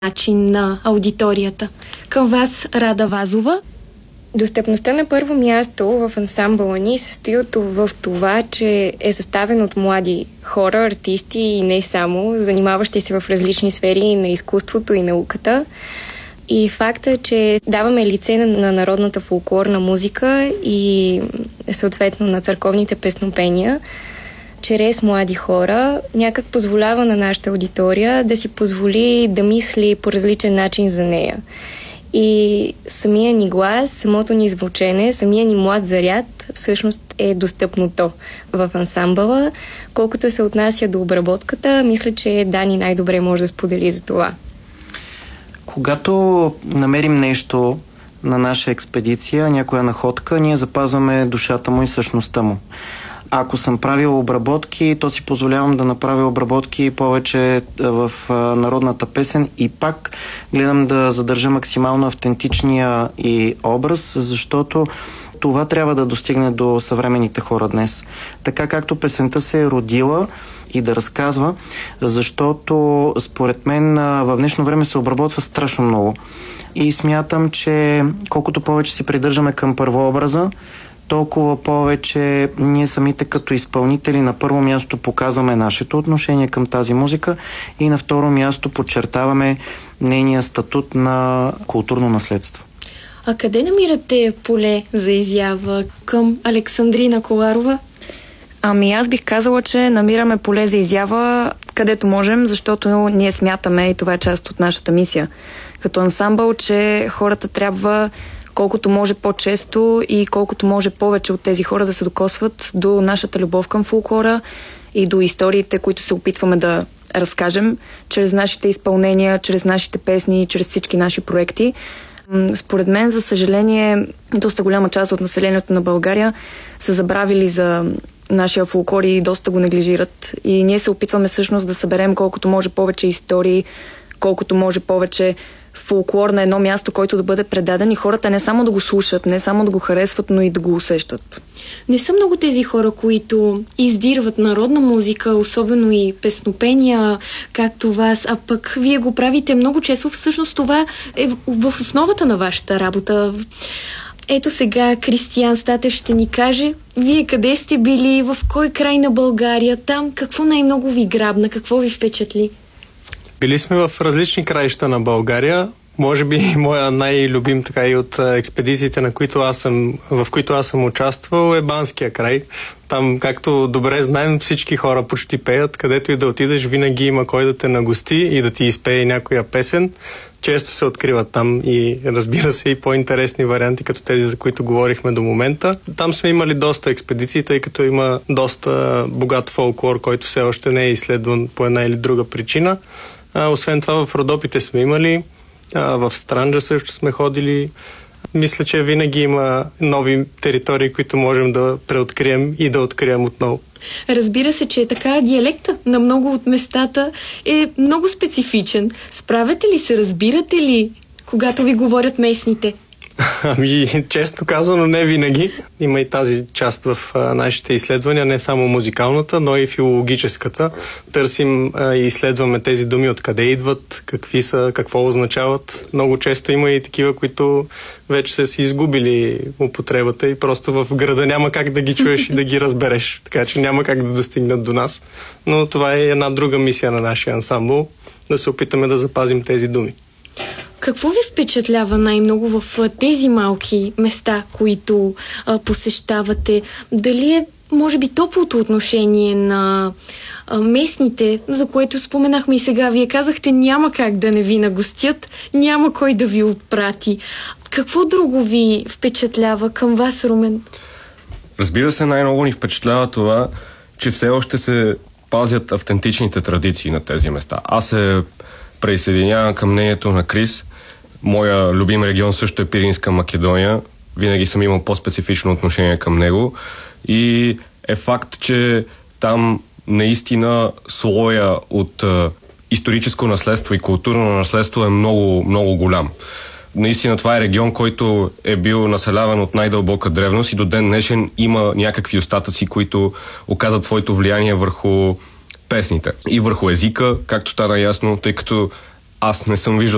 начин на аудиторията. Към вас, Рада Вазова. Достъпността на първо място в ансамбъла ни се състои в това, че е съставен от млади хора, артисти и не само, занимаващи се в различни сфери на изкуството и науката. И факта, че даваме лице на народната фолклорна музика и съответно на църковните песнопения, чрез млади хора, някак позволява на нашата аудитория да си позволи да мисли по различен начин за нея. И самия ни глас, самото ни звучене, самия ни млад заряд всъщност е достъпното в ансамбъла. Колкото се отнася до обработката, мисля, че Дани най-добре може да сподели за това. Когато намерим нещо на наша експедиция, някоя находка, ние запазваме душата му и същността му. Ако съм правил обработки, то си позволявам да направя обработки повече в народната песен и пак гледам да задържа максимално автентичния и образ, защото това трябва да достигне до съвременните хора днес. Така както песента се е родила и да разказва, защото според мен в днешно време се обработва страшно много. И смятам, че колкото повече си придържаме към първообраза, толкова повече ние самите като изпълнители на първо място показваме нашето отношение към тази музика и на второ място подчертаваме нейния статут на културно наследство. А къде намирате поле за изява? Към Александрина Коларова? Аз бих казала, че намираме поле за изява където можем, защото ние смятаме, и това е част от нашата мисия като ансамбъл, че хората трябва колкото може по-често и колкото може повече от тези хора да се докосват до нашата любов към фолклора и до историите, които се опитваме да разкажем чрез нашите изпълнения, чрез нашите песни, чрез всички наши проекти. Според мен, за съжаление, доста голяма част от населението на България са забравили за нашия фолклор и доста го неглижират. И ние се опитваме всъщност да съберем колкото може повече истории, колкото може повече фолклор на едно място, който да бъде предаден и хората не само да го слушат, не само да го харесват, но и да го усещат. Не са много тези хора, които издирват народна музика, особено и песнопения, както вас, а пък вие го правите много често. Всъщност това е в основата на вашата работа. Ето сега Кристиян Статев ще ни каже, вие къде сте били, в кой край на България, там какво най-много ви грабна, какво ви впечатли? Били сме в различни краища на България. Може би моя най-любим така и от експедициите, в които аз съм участвал, е Банския край. Там, както добре знаем, всички хора почти пеят. Където и да отидеш, винаги има кой да те нагости и да ти изпее някоя песен. Често се откриват там и, разбира се, и по-интересни варианти, като тези, за които говорихме до момента. Там сме имали доста експедиции, тъй като има доста богат фолклор, който все още не е изследван по една или друга причина. Освен това, в Родопите сме имали, в Странджа също сме ходили. Мисля, че винаги има нови територии, които можем да преоткрием и да открием отново. Разбира се, че така диалекта на много от местата е много специфичен. Справяте ли се, разбирате ли, когато ви говорят местните? Честно казано, не винаги. Има и тази част в нашите изследвания, не само музикалната, но и филологическата. Търсим и изследваме тези думи, откъде идват, какви са, какво означават. Много често има и такива, които вече са си изгубили употребата и просто в града няма как да ги чуеш и да ги разбереш. Така че няма как да достигнат до нас. Но това е една друга мисия на нашия ансамбъл, да се опитаме да запазим тези думи. Какво ви впечатлява най-много в тези малки места, които посещавате? Дали е, може би, топлото отношение на местните, за което споменахме и сега? Вие казахте, няма как да не ви нагостят, няма кой да ви отпрати. Какво друго ви впечатлява към вас, Румен? Разбира се, най-много ни впечатлява това, че все още се пазят автентичните традиции на тези места. Аз се присъединявам към мнението на Крис. Моя любим регион също е Пиринска Македония. Винаги съм имал по-специфично отношение към него. И е факт, че там наистина слоя от историческо наследство и културно наследство е много, много голям. Наистина това е регион, който е бил населяван от най-дълбока древност и до ден днешен има някакви остатъци, които оказват своето влияние върху песните и върху езика, както стана ясно, тъй като аз не съм виждал